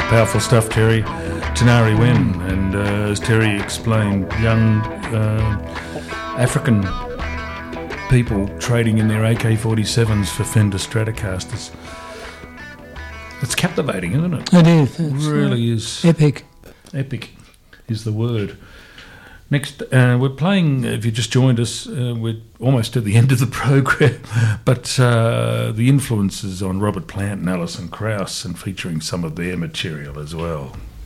Powerful stuff, Terry. Tanari Wen, and as Terry explained, young African people trading in their AK-47s for Fender Stratocasters. It's captivating, isn't it? It is. It really is. Epic. Epic is the word. Next, we're playing, if you just joined us, we're almost at the end of the program, but the influences on Robert Plant and Alison Krauss, and featuring some of their material as well.